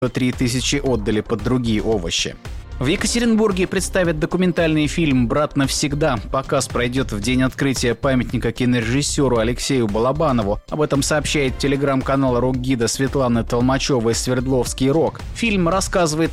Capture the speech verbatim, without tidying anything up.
три тысячи отдали под другие овощи. В Екатеринбурге представят документальный фильм «Брат навсегда». Показ пройдет в день открытия памятника кинорежиссеру Алексею Балабанову. Об этом сообщает телеграм-канал рок-гида Светланы Толмачевой «Свердловский рок». Фильм рассказывает